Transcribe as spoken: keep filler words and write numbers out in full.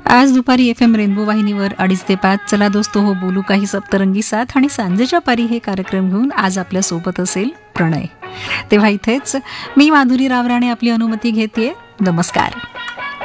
आज दुपारी F M rainbow वाहिनीवर अडीच ते पाच चला दोस्तो हो बोलू काही सप्तरंगी साथ आणि सांजेच्या पारी हे कार्यक्रम घेऊन आज आपल्या सोबत असेल प्रणय. तेव्हा इथेच मी माधुरी रावराणे आपली अनुमती घेतेय. नमस्कार.